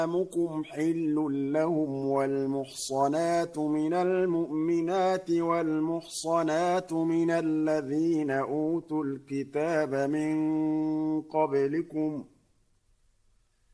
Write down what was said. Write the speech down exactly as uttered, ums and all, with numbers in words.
طعامكم حل لهم والمحصنات من المؤمنات والمحصنات من الذين أوتوا الكتاب من قبلكم